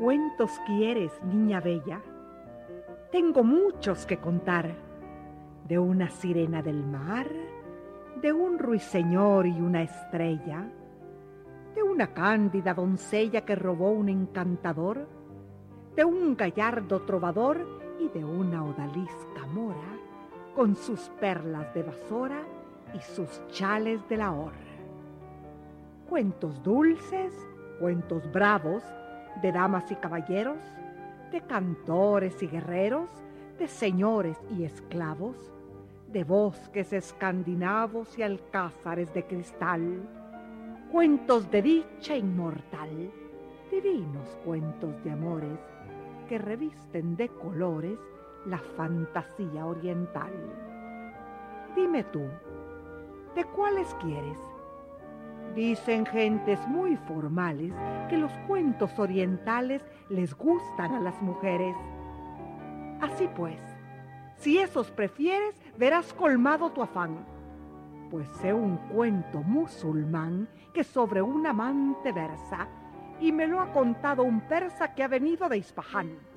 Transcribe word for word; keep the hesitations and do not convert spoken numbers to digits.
cuentos quieres, niña bella? Tengo muchos que contar, de una sirena del mar, de un ruiseñor y una estrella, de una cándida doncella que robó un encantador, de un gallardo trovador y de una odalisca mora, con sus perlas de Basora y sus chales de Lahore. Cuentos dulces, cuentos bravos, de damas y caballeros, de cantores y guerreros, de señores y esclavos, de bosques escandinavos y alcázares de cristal, cuentos de dicha inmortal, divinos cuentos de amores que revisten de colores la fantasía oriental. Dime tú, ¿de cuáles quieres? Dicen gentes muy formales que los cuentos orientales les gustan a las mujeres. Así pues, si esos prefieres, verás colmado tu afán, pues sé un cuento musulmán que sobre un amante versa, y me lo ha contado un persa que ha venido de Isfahán.